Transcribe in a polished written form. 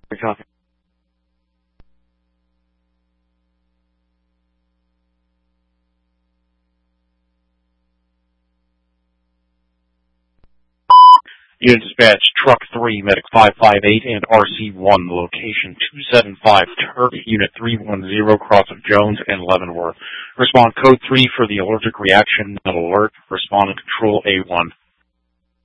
Copy. Unit dispatch, Truck 3, Medic 558 and RC1, location 275, Turk, Unit 310, cross of Jones and Leavenworth. Respond code 3 for the allergic reaction, alert, respond and control A1.